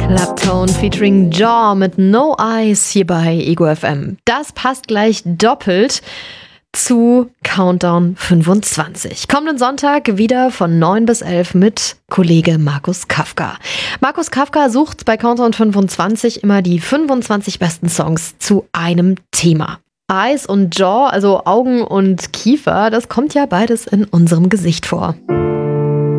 Clapton featuring Jaw mit No Eyes hier bei Ego FM. Das passt gleich doppelt zu Countdown 25. Kommenden Sonntag wieder von 9 bis 11 mit Kollege Markus Kafka. Markus Kafka sucht bei Countdown 25 immer die 25 besten Songs zu einem Thema. Eyes und Jaw, also Augen und Kiefer, das kommt ja beides in unserem Gesicht vor.